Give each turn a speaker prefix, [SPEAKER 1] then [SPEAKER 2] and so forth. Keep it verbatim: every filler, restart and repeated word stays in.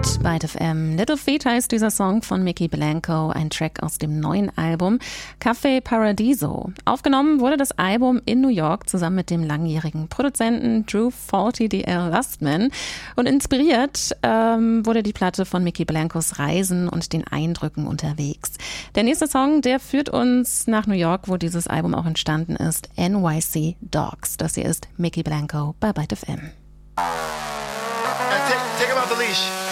[SPEAKER 1] hört Byte F M. Little Feet heißt dieser Song von Mickey Blanco, ein Track aus dem neuen Album Café Paradiso. Aufgenommen wurde das Album in New York zusammen mit dem langjährigen Produzenten Drew forty D L Lustman und inspiriert ähm, wurde die Platte von Mickey Blancos Reisen und den Eindrücken unterwegs. Der nächste Song, der führt uns nach New York, wo dieses Album auch entstanden ist, N Y C Dogs. Das hier ist Mickey Blanco bei Byte F M.
[SPEAKER 2] Take, take him out the leash.